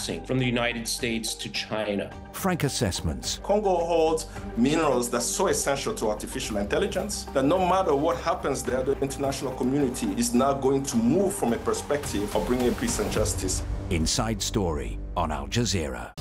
passing from the United States to China. Frank Assessments. Congo holds minerals that's so essential to artificial intelligence that no matter what happens there, the international community is now going to move from a perspective of bringing peace and justice. Inside Story on Al Jazeera.